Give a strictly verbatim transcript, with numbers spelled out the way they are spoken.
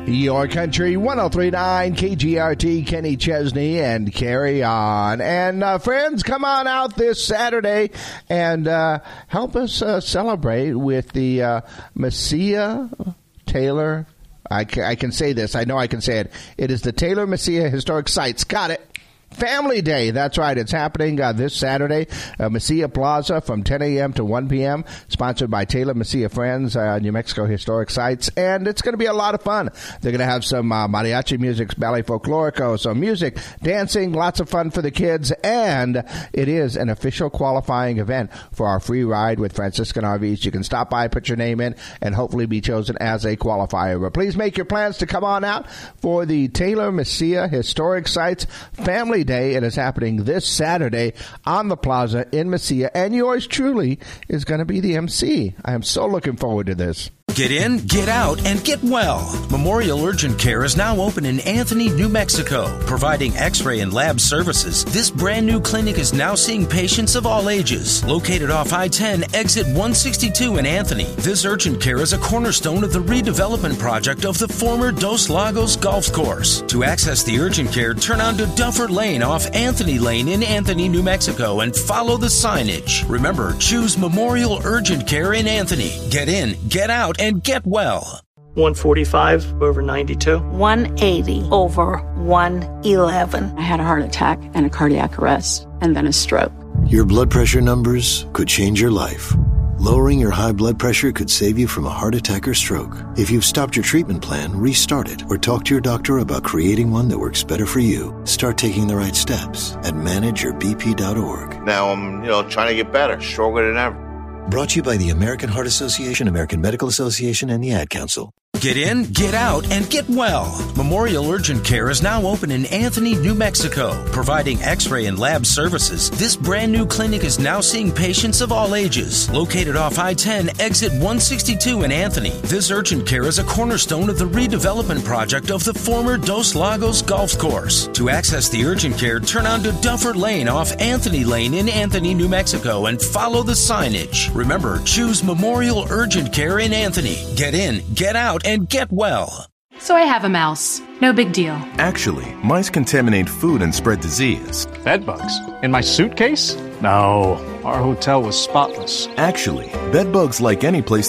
Your Country one oh three point nine K G R T, Kenny Chesney, and Carry On. And uh, friends, come on out this Saturday and uh, help us uh, celebrate with the uh, Messiah Taylor. I, ca- I can say this. I know I can say it. It is the Taylor Messiah Historic Sites. Got it. Family Day. That's right. It's happening uh, this Saturday. Uh, Messiah Plaza from ten a.m. to one p.m. Sponsored by Taylor Messiah Friends, uh, New Mexico Historic Sites. And it's going to be a lot of fun. They're going to have some uh, mariachi music, ballet folklorico, some music, dancing, lots of fun for the kids. And it is an official qualifying event for our free ride with Franciscan R Vs. You can stop by, put your name in, and hopefully be chosen as a qualifier. But please make your plans to come on out for the Taylor Messiah Historic Sites Family Day. It is happening this Saturday on the plaza in Messiah, and yours truly is going to be the M C. I am so looking forward to this. Get in, get out, and get well. Memorial Urgent Care is now open in Anthony, New Mexico, providing x-ray and lab services. This brand new clinic is now seeing patients of all ages. Located off I ten, exit one sixty-two in Anthony, this urgent care is a cornerstone of the redevelopment project of the former Dos Lagos Golf Course. To access the urgent care, turn onto Duffer Lane off Anthony Lane in Anthony, New Mexico, and follow the signage. Remember, choose Memorial Urgent Care in Anthony. Get in, get out, and get well. one forty-five over ninety-two. one eighty over one eleven. I had a heart attack and a cardiac arrest and then a stroke. Your blood pressure numbers could change your life. Lowering your high blood pressure could save you from a heart attack or stroke. If you've stopped your treatment plan, restart it or talk to your doctor about creating one that works better for you. Start taking the right steps at manage your b p dot org. Now I'm, you know, trying to get better, stronger than ever. Brought to you by the American Heart Association, American Medical Association, and the Ad Council. Get in, get out, and get well. Memorial Urgent Care is now open in Anthony, New Mexico, providing x-ray and lab services. This brand new clinic is now seeing patients of all ages. Located off I ten, exit one sixty-two in Anthony, this urgent care is a cornerstone of the redevelopment project of the former Dos Lagos Golf Course. To access the urgent care, turn onto Duffer Lane off Anthony Lane in Anthony, New Mexico, and follow the signage. Remember, choose Memorial Urgent Care in Anthony. Get in, get out, and get well. So I have a mouse. No big deal. Actually, mice contaminate food and spread disease. Bed bugs? In my suitcase? No, our hotel was spotless. Actually, bed bugs, like any place